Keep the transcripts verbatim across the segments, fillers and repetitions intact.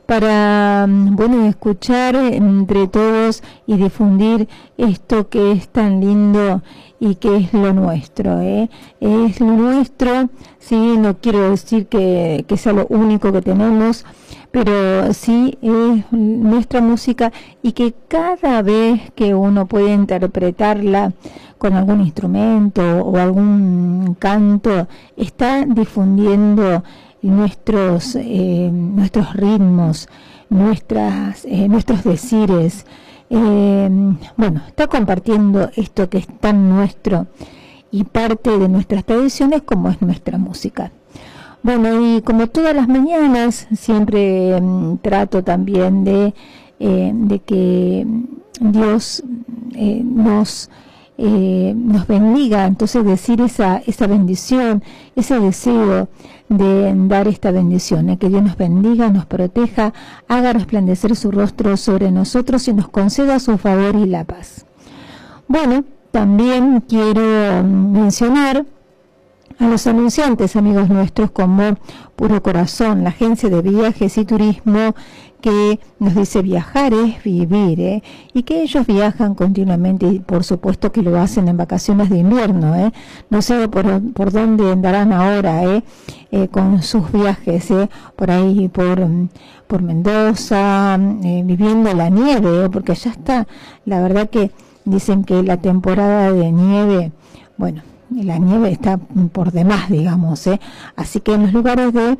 para, bueno, escuchar entre todos y difundir esto que es tan lindo y que es lo nuestro, ¿eh? Es lo nuestro, sí, no quiero decir que, que sea lo único que tenemos, pero sí es nuestra música, y que cada vez que uno puede interpretarla con algún instrumento o algún canto, está difundiendo nuestros eh, nuestros ritmos, nuestras eh, nuestros decires, eh, bueno, está compartiendo esto que es tan nuestro y parte de nuestras tradiciones, como es nuestra música. Bueno, y como todas las mañanas, siempre eh, trato también de, eh, de que Dios eh, nos, eh, nos bendiga, entonces decir esa, esa bendición, ese deseo de dar esta bendición, eh, que Dios nos bendiga, nos proteja, haga resplandecer su rostro sobre nosotros y nos conceda su favor y la paz. Bueno, también quiero mencionar a los anunciantes, amigos nuestros, como Puro Corazón, la agencia de viajes y turismo que nos dice viajar es vivir, ¿eh? Y que ellos viajan continuamente, y por supuesto que lo hacen en vacaciones de invierno, ¿eh? No sé por, por dónde andarán ahora, ¿eh? Eh, con sus viajes, ¿eh? Por ahí, por, por Mendoza, eh, viviendo la nieve, ¿eh? Porque allá está, la verdad que dicen que la temporada de nieve, bueno, la nieve está por demás, digamos, ¿eh? Así que en los lugares de,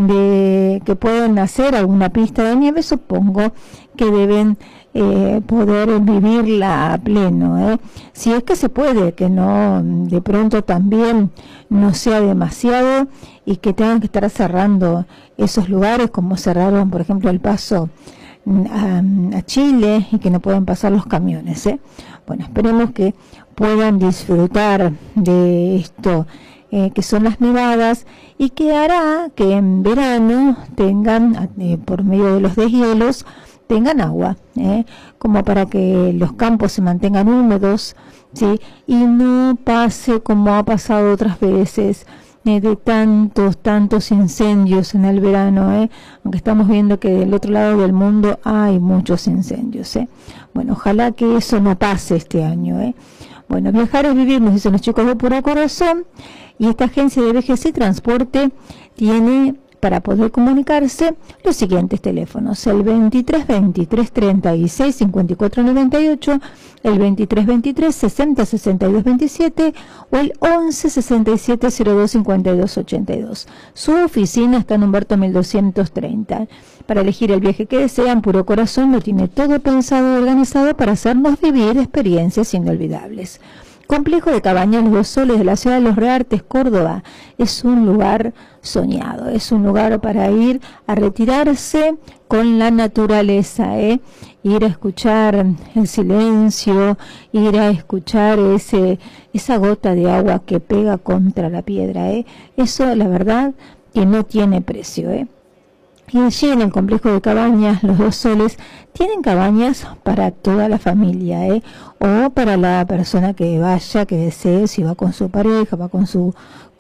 de que pueden hacer alguna pista de nieve, supongo que deben eh, poder vivirla a pleno, ¿eh? Si es que se puede, que no de pronto también no sea demasiado y que tengan que estar cerrando esos lugares, como cerraron, por ejemplo, el paso a, a Chile, y que no pueden pasar los camiones, ¿eh? Bueno, esperemos que puedan disfrutar de esto, eh, que son las nevadas, y que hará que en verano tengan, eh, por medio de los deshielos, tengan agua, eh, como para que los campos se mantengan húmedos, ¿sí? Y no pase como ha pasado otras veces, eh, de tantos, tantos incendios en el verano, eh, aunque estamos viendo que del otro lado del mundo hay muchos incendios, eh. Bueno, ojalá que eso no pase este año, eh. Bueno, viajar es vivir, nos dicen los chicos de Puro Corazón, y esta agencia de viajes y transporte tiene para poder comunicarse los siguientes teléfonos: el veintitrés veintitrés treinta y seis cincuenta y cuatro noventa y ocho, el veintitrés veintitrés sesenta sesenta y dos veintisiete o el once sesenta y siete cero dos cincuenta y dos ochenta y dos. Su oficina está en Humberto mil doscientos treinta. Para elegir el viaje que desean, Puro Corazón lo tiene todo pensado y organizado para hacernos vivir experiencias inolvidables. Complejo de Cabañas Los Dos Soles de la ciudad de Los Reartes, Córdoba, es un lugar soñado, es un lugar para ir a retirarse con la naturaleza, ¿eh? Ir a escuchar el silencio, ir a escuchar ese esa gota de agua que pega contra la piedra, ¿eh? Eso, la verdad, que no tiene precio, ¿eh? Y allí en el complejo de cabañas Los Dos Soles tienen cabañas para toda la familia, ¿eh? O para la persona que vaya, que desee, si va con su pareja, va con su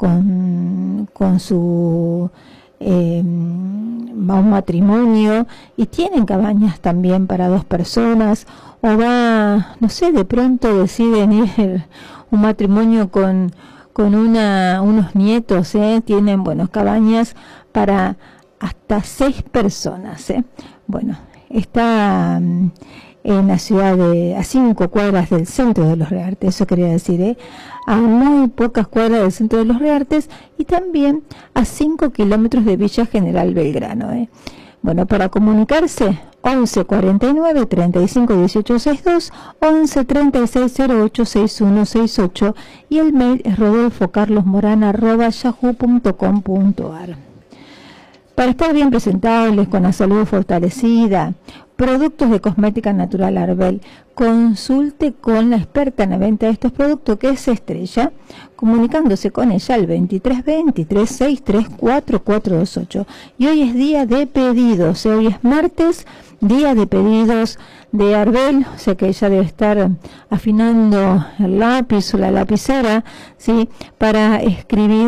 con con su eh, va a un matrimonio, y tienen cabañas también para dos personas, o va, no sé, de pronto deciden ir un matrimonio con con una unos nietos, ¿eh? Tienen, bueno, cabañas para hasta seis personas, ¿eh? Bueno, está um, en la ciudad de, a cinco cuadras del centro de Los Reartes, eso quería decir, ¿eh? A muy pocas cuadras del centro de Los Reartes, y también a cinco kilómetros de Villa General Belgrano, ¿eh? Bueno, para comunicarse, once cuarenta y nueve treinta y cinco dieciocho sesenta y dos, once treinta y seis cero ocho sesenta y uno sesenta y ocho, y el mail es rodolfo carlos morana arroba yahoo punto com punto ar. Para estar bien presentables, con la salud fortalecida, productos de cosmética natural Arbel, consulte con la experta en la venta de estos productos, que es Estrella, comunicándose con ella al veintitrés veintitrés sesenta y tres cuarenta y cuatro veintiocho. Y hoy es día de pedidos, ¿eh? Hoy es martes, día de pedidos de Arbel, o sea que ella debe estar afinando el lápiz o la lapicera, ¿sí? Para escribir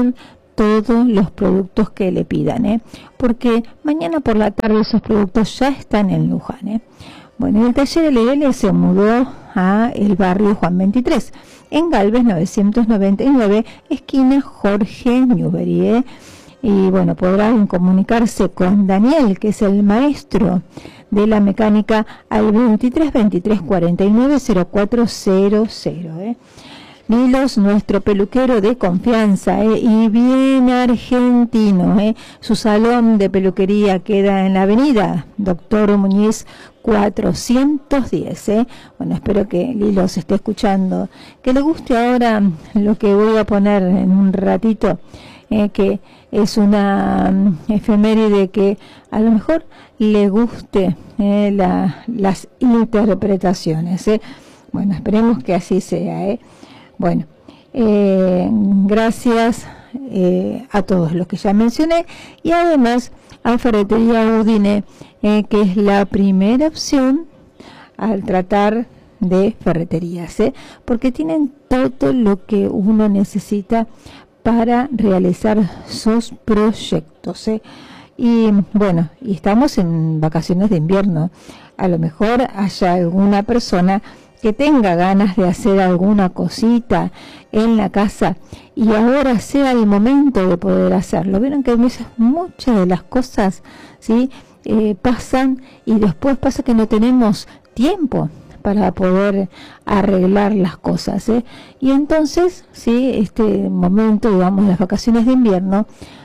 todos los productos que le pidan, ¿eh? Porque mañana por la tarde esos productos ya están en Luján, ¿eh? Bueno, el taller L L se mudó a el barrio Juan veintitrés, en Galvez novecientos noventa y nueve, esquina Jorge Newbery, ¿eh? Y bueno, podrán comunicarse con Daniel, que es el maestro de la mecánica, al veintitrés veintitrés cuarenta y nueve cero cuatro cero cero, ¿eh? Lilos, nuestro peluquero de confianza, ¿eh? Y bien argentino, ¿eh? Su salón de peluquería queda en la avenida Doctor Muñiz cuatrocientos diez, ¿eh? Bueno, espero que Lilo se esté escuchando, que le guste ahora lo que voy a poner en un ratito, eh, que es una um, efeméride que a lo mejor le guste, eh, la, las interpretaciones, ¿eh? Bueno, esperemos que así sea, ¿eh? Bueno, eh, gracias eh, a todos los que ya mencioné, y además a Ferretería Udine, eh, que es la primera opción al tratar de ferreterías, ¿eh? Porque tienen todo lo que uno necesita para realizar sus proyectos, ¿eh? Y bueno, y estamos en vacaciones de invierno, a lo mejor haya alguna persona que tenga ganas de hacer alguna cosita en la casa y ahora sea el momento de poder hacerlo. Vieron que a veces muchas de las cosas, ¿sí? eh, pasan, y después pasa que no tenemos tiempo para poder arreglar las cosas, ¿eh? Y entonces, sí, este momento, digamos, las vacaciones de invierno,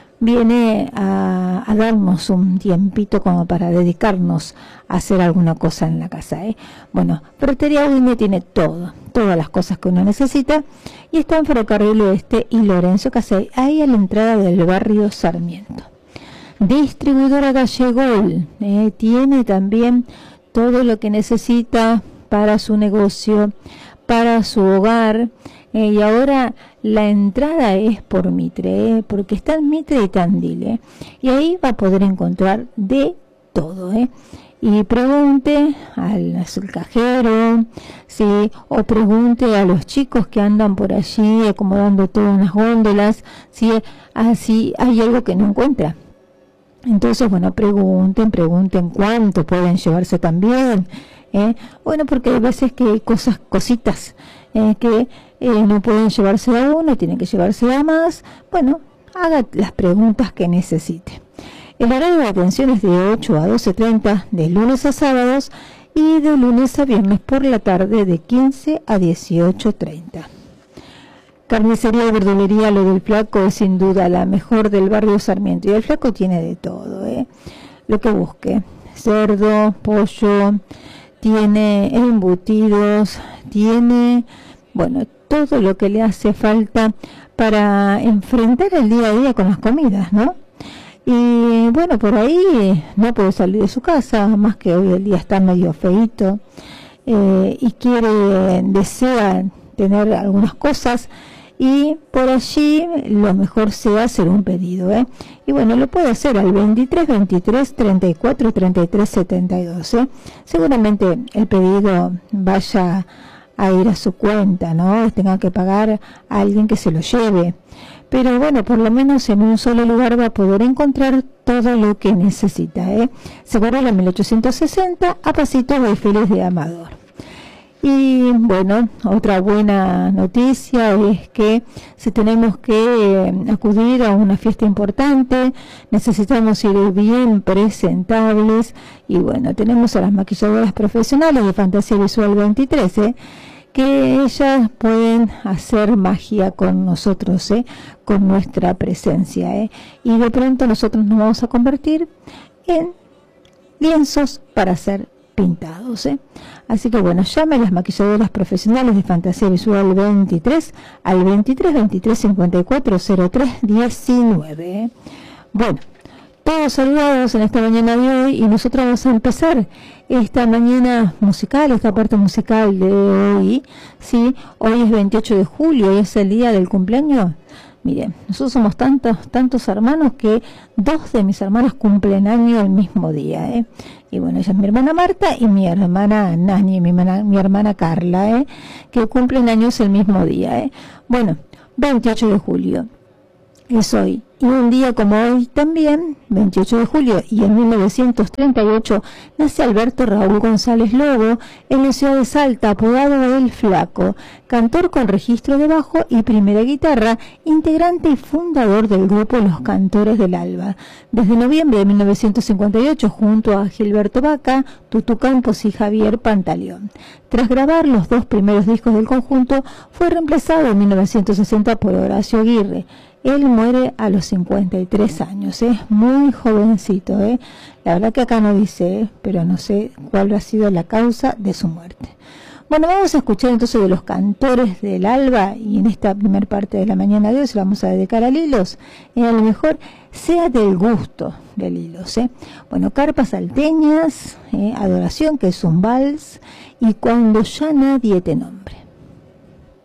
viene a, a darnos un tiempito como para dedicarnos a hacer alguna cosa en la casa, ¿eh? Bueno, Ferretería Udine tiene todo, todas las cosas que uno necesita, y está en Ferrocarril Oeste y Lorenzo Casey, ahí a la entrada del barrio Sarmiento. Distribuidora Gallegol, ¿eh? Tiene también todo lo que necesita para su negocio, para su hogar, eh, y ahora la entrada es por Mitre, ¿eh? Porque está en Mitre y Tandil, ¿eh? Y ahí va a poder encontrar de todo, ¿eh? Y pregunte al, al cajero, ¿sí? O pregunte a los chicos que andan por allí acomodando todas las góndolas, si así hay algo que no encuentra. Entonces, bueno, pregunten, pregunten cuánto pueden llevarse también, ¿eh? Bueno, porque hay veces que hay cosas, cositas, eh, que eh, no pueden llevarse a uno, tienen que llevarse a más. Bueno, haga las preguntas que necesite. El horario de atención es de ocho a doce treinta, de lunes a sábados, y de lunes a viernes por la tarde de quince a dieciocho treinta. Carnicería y verdulería Lo del Flaco es sin duda la mejor del barrio Sarmiento, y el Flaco tiene de todo, ¿eh? Lo que busque: cerdo, pollo, tiene embutidos, tiene, bueno, todo lo que le hace falta para enfrentar el día a día con las comidas, ¿no? Y bueno, por ahí no puede salir de su casa, más que hoy el día está medio feíto, eh, y quiere, desea tener algunas cosas, y por allí lo mejor sea hacer un pedido, ¿eh? Y bueno, lo puede hacer al veintitrés veintitrés treinta y cuatro treinta y tres setenta y dos, ¿eh? Seguramente el pedido vaya a ir a su cuenta, ¿no? Tenga que pagar a alguien que se lo lleve, pero bueno, por lo menos en un solo lugar va a poder encontrar todo lo que necesita, ¿eh? Seguro la mil ochocientos sesenta, a pasitos de Félix de Amador. Y bueno, otra buena noticia es que si tenemos que eh, acudir a una fiesta importante, necesitamos ir bien presentables, y bueno, tenemos a las maquilladoras profesionales de Fantasía Visual veintitrés, ¿eh? Que ellas pueden hacer magia con nosotros, ¿eh? Con nuestra presencia, ¿eh? Y de pronto nosotros nos vamos a convertir en lienzos para ser pintados, ¿eh? Así que bueno, llame a las maquilladoras profesionales de Fantasía Visual veintitrés al veintitrés veintitrés cincuenta y cuatro cero tres diecinueve, ¿eh? Bueno, todos saludados en esta mañana de hoy, y nosotros vamos a empezar esta mañana musical, esta parte musical de hoy, ¿sí? Hoy es veintiocho de julio y es el día del cumpleaños. Miren, nosotros somos tantos, tantos hermanos que dos de mis hermanas cumplen año el mismo día, ¿eh? Y bueno, ella es mi hermana Marta y mi hermana Nani, mi hermana, mi hermana Carla, ¿eh? Que cumplen años el mismo día, ¿eh? Bueno, veintiocho de julio. es hoy. Y un día como hoy también, veintiocho de julio, y en mil novecientos treinta y ocho, nace Alberto Raúl González Lobo en la ciudad de Salta, apodado El Flaco, cantor con registro de bajo y primera guitarra, integrante y fundador del grupo Los Cantores del Alba. Desde noviembre de mil novecientos cincuenta y ocho, junto a Gilberto Baca, Tutu Campos y Javier Pantaleón. Tras grabar los dos primeros discos del conjunto, fue reemplazado en mil novecientos sesenta por Horacio Aguirre. Él muere a los cincuenta y tres años, es ¿eh? muy jovencito, ¿eh? La verdad que acá no dice, ¿eh? pero no sé cuál ha sido la causa de su muerte. Bueno, vamos a escuchar entonces de Los Cantores del Alba, y en esta primera parte de la mañana de hoy se la vamos a dedicar a Lilos, y a lo mejor sea del gusto de Lilos, ¿eh? Bueno, Carpas Salteñas, ¿eh? Adoración, que es un vals, y Cuando ya nadie te nombre.